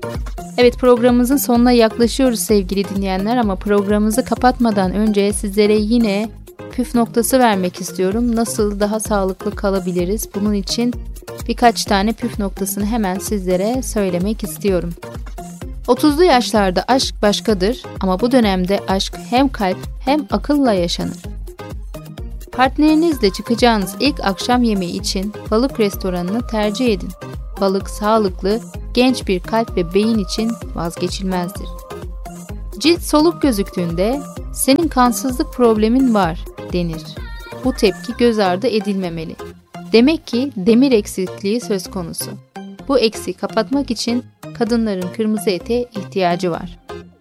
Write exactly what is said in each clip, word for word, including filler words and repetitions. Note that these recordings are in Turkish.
Evet, programımızın sonuna yaklaşıyoruz sevgili dinleyenler, ama programımızı kapatmadan önce sizlere yine püf noktası vermek istiyorum. Nasıl daha sağlıklı kalabiliriz? Bunun için birkaç tane püf noktasını hemen sizlere söylemek istiyorum. otuzlu yaşlarda aşk başkadır ama bu dönemde aşk hem kalp hem akılla yaşanır. Partnerinizle çıkacağınız ilk akşam yemeği için balık restoranını tercih edin. Balık sağlıklı, genç bir kalp ve beyin için vazgeçilmezdir. Cilt soluk gözüktüğünde "senin kansızlık problemin var" denir. Bu tepki göz ardı edilmemeli. Demek ki demir eksikliği söz konusu. Bu eksiği kapatmak için kadınların kırmızı ete ihtiyacı var.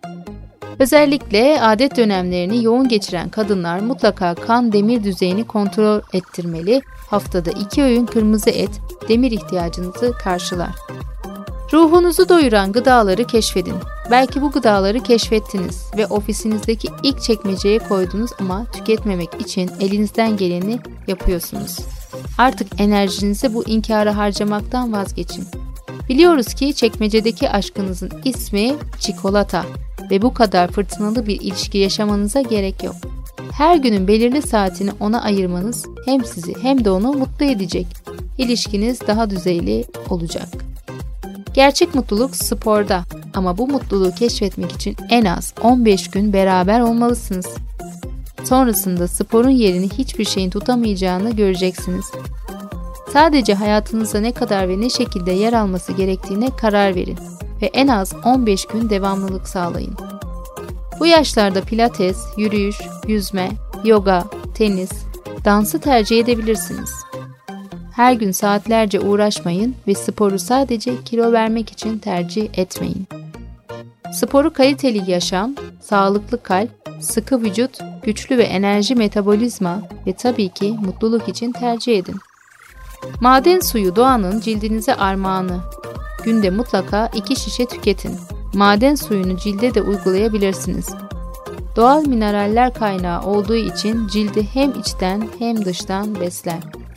Özellikle adet dönemlerini yoğun geçiren kadınlar mutlaka kan demir düzeyini kontrol ettirmeli. Haftada iki öğün kırmızı et demir ihtiyacınızı karşılar. Ruhunuzu doyuran gıdaları keşfedin. Belki bu gıdaları keşfettiniz ve ofisinizdeki ilk çekmeceye koydunuz ama tüketmemek için elinizden geleni yapıyorsunuz. Artık enerjinizi bu inkara harcamaktan vazgeçin. Biliyoruz ki çekmecedeki aşkınızın ismi çikolata ve bu kadar fırtınalı bir ilişki yaşamanıza gerek yok. Her günün belirli saatini ona ayırmanız hem sizi hem de onu mutlu edecek. İlişkiniz daha düzeyli olacak. Gerçek mutluluk sporda ama bu mutluluğu keşfetmek için en az on beş gün beraber olmalısınız. Sonrasında sporun yerini hiçbir şeyin tutamayacağını göreceksiniz. Sadece hayatınızda ne kadar ve ne şekilde yer alması gerektiğine karar verin ve en az on beş gün devamlılık sağlayın. Bu yaşlarda pilates, yürüyüş, yüzme, yoga, tenis, dansı tercih edebilirsiniz. Her gün saatlerce uğraşmayın ve sporu sadece kilo vermek için tercih etmeyin. Sporu kaliteli yaşam, sağlıklı kalp, sıkı vücut, güçlü ve enerji metabolizma ve tabii ki mutluluk için tercih edin. Maden suyu doğanın cildinize armağanı. Günde mutlaka iki şişe tüketin. Maden suyunu cilde de uygulayabilirsiniz. Doğal mineraller kaynağı olduğu için cildi hem içten hem dıştan besler.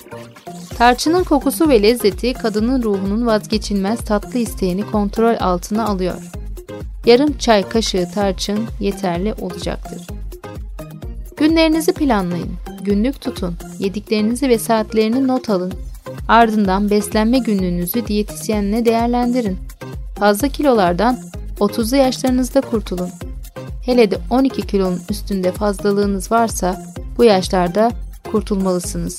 Tarçının kokusu ve lezzeti kadının ruhunun vazgeçilmez tatlı isteğini kontrol altına alıyor. Yarım çay kaşığı tarçın yeterli olacaktır. Günlerinizi planlayın. Günlük tutun. Yediklerinizi ve saatlerini not alın. Ardından beslenme günlüğünüzü diyetisyenle değerlendirin. Fazla kilolardan otuzlu yaşlarınızda kurtulun. Hele de on iki kilonun üstünde fazlalığınız varsa bu yaşlarda kurtulmalısınız.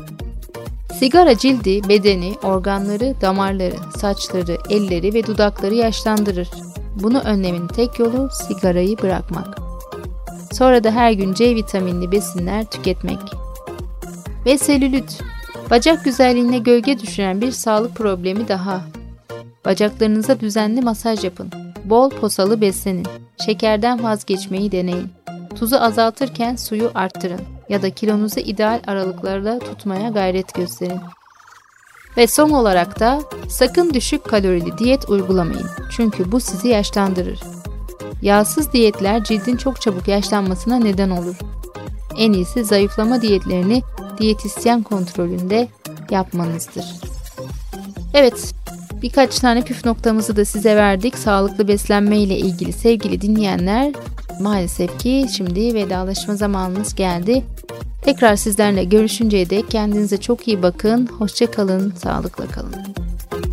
Sigara cildi, bedeni, organları, damarları, saçları, elleri ve dudakları yaşlandırır. Bunu önlemenin tek yolu sigarayı bırakmak. Sonra da her gün C vitaminli besinler tüketmek. Ve selülit, bacak güzelliğine gölge düşüren bir sağlık problemi daha. Bacaklarınıza düzenli masaj yapın. Bol posalı beslenin. Şekerden vazgeçmeyi deneyin. Tuzu azaltırken suyu arttırın ya da kilonuzu ideal aralıklarla tutmaya gayret gösterin. Ve son olarak da sakın düşük kalorili diyet uygulamayın. Çünkü bu sizi yaşlandırır. Yağsız diyetler cildin çok çabuk yaşlanmasına neden olur. En iyisi zayıflama diyetlerini diyetisyen kontrolünde yapmanızdır. Evet, birkaç tane püf noktamızı da size verdik. Sağlıklı beslenme ile ilgili sevgili dinleyenler, maalesef ki şimdi vedalaşma zamanımız geldi. Tekrar sizlerle görüşünceye dek kendinize çok iyi bakın. Hoşça kalın, sağlıkla kalın.